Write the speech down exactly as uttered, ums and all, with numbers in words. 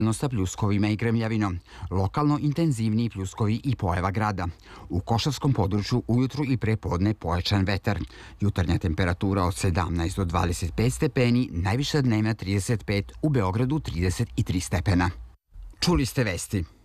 sa pljuskovima i gremljavinom. Lokalno intenzivniji pljuskovi i pojava grada. U Košavskom području ujutru i prepodne pojačan vetar. Jutarnja temperatura od sedamnaest do dvadeset pet stepeni, najviša dnevna trideset pet, u Beogradu trideset tri stepena. Čuli ste vesti.